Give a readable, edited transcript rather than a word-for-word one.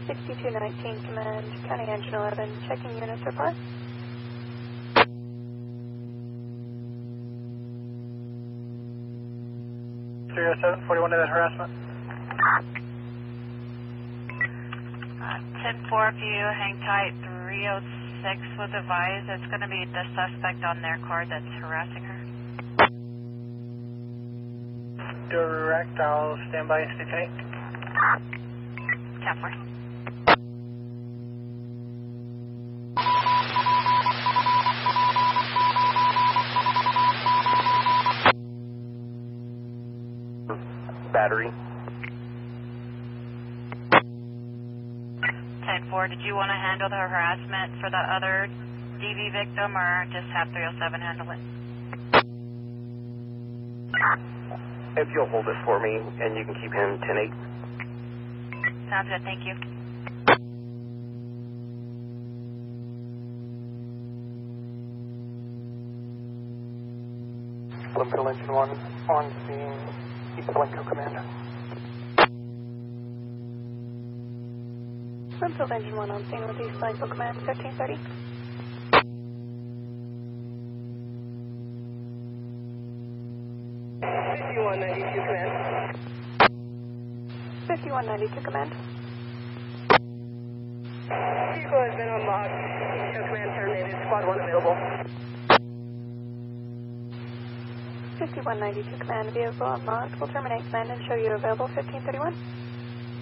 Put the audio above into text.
6219 Command, County Engine 11, checking units report. Studio 741 to that harassment. 10-4, if you hang tight, 306 was advised. It's going to be the suspect on their car that's harassing her. Direct, I'll stand by, stay tight. 10-4. Battery. 10-4, did you want to handle the harassment for the other DV victim or just have 307 handle it? If you'll hold it for me and you can keep him 10-8. Sounds good, thank you. Bloomfield Engine 1 on scene, East Blanco Commander. Bloomfield Engine 1 on scene with East Blanco Command, 1530. 5192 Command. 5192 Command. Vehicle has been unlocked. Show Command terminated. Squad 1 available. 5192 Command, vehicle unlocked. We'll terminate command and show you available 1531.